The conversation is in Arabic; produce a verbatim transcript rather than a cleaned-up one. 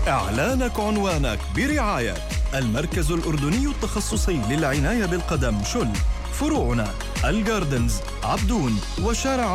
إعلانك عنوانك برعاية المركز الأردني التخصصي للعناية بالقدم شل، فروعنا الجاردنز، عبدون، وشارع